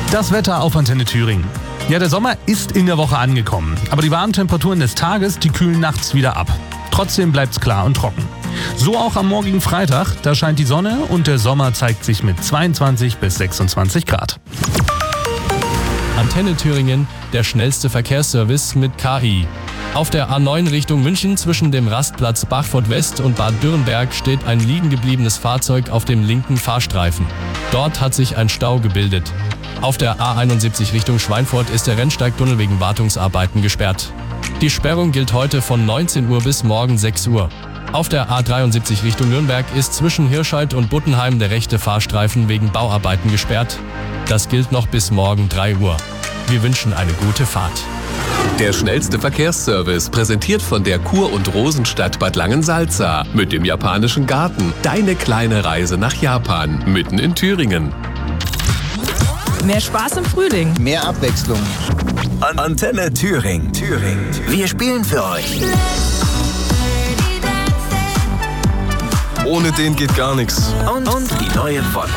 Das Wetter auf Antenne Thüringen. Ja, der Sommer ist in der Woche angekommen, aber die warmen Temperaturen des Tages, die kühlen nachts wieder ab. Trotzdem bleibt's klar und trocken. So auch am morgigen Freitag, da scheint die Sonne und der Sommer zeigt sich mit 22 bis 26 Grad. Antenne Thüringen, der schnellste Verkehrsservice mit KI. Auf der A9 Richtung München zwischen dem Rastplatz Bachfurt West und Bad Dürrenberg steht ein liegen gebliebenes Fahrzeug auf dem linken Fahrstreifen. Dort hat sich ein Stau gebildet. Auf der A71 Richtung Schweinfurt ist der Rennsteigtunnel wegen Wartungsarbeiten gesperrt. Die Sperrung gilt heute von 19 Uhr bis morgen 6 Uhr. Auf der A73 Richtung Nürnberg ist zwischen Hirscheid und Buttenheim der rechte Fahrstreifen wegen Bauarbeiten gesperrt. Das gilt noch bis morgen 3 Uhr. Wir wünschen eine gute Fahrt. Der schnellste Verkehrsservice, präsentiert von der Kur- und Rosenstadt Bad Langensalza mit dem japanischen Garten. Deine kleine Reise nach Japan, mitten in Thüringen. Mehr Spaß im Frühling. Mehr Abwechslung. Antenne Thüringen. Wir spielen für euch. Ohne den geht gar nichts. Und die neue von